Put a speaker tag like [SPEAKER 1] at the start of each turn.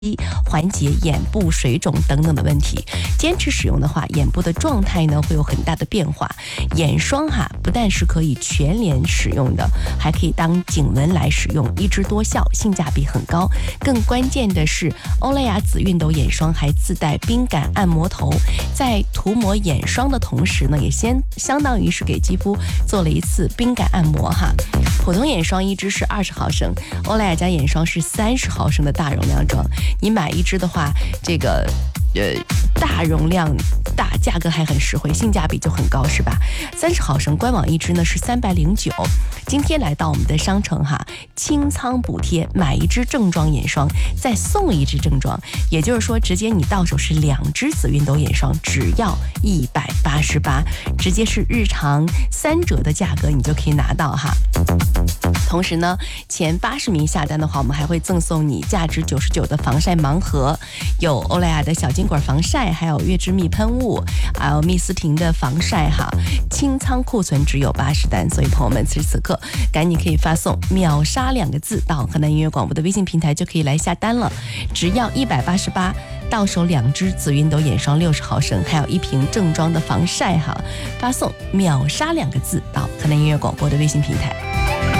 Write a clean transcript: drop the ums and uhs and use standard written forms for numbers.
[SPEAKER 1] 缓解眼部水肿等等的问题。坚持使用的话，眼部的状态呢会有很大的变化。眼霜不但是可以全脸使用的，还可以当颈纹来使用，一支多效，性价比很高。更关键的是，欧莱雅紫熨斗眼霜还自带冰感按摩头，在涂抹眼霜的同时呢，也相当于是给肌肤做了一次冰感按摩哈。普通眼霜一支是20毫升，欧莱雅家眼霜是30毫升的大容量装。你买一支的话，这个大容量大，价格还很实惠，性价比就很高，是吧？30毫升官网一支呢是309。今天来到我们的商城清仓补贴，买一支正装眼霜再送一支正装，也就是说直接你到手是2支紫熨斗眼霜，只要188，直接是日常3折的价格你就可以拿到哈。同时呢，前80名下单的话，我们还会赠送你价值99的防晒盲盒，有欧莱雅的小金管防晒，还有月之蜜喷雾，还有蜜斯婷的防晒哈。清仓库存只有80单，所以朋友们此时此刻赶紧可以发送秒杀2个字到河南音乐广播的微信平台，就可以来下单了，只要188，到手2支紫熨斗眼霜60毫升，还有1瓶正装的防晒哈。发送秒杀2个字到河南音乐广播的微信平台。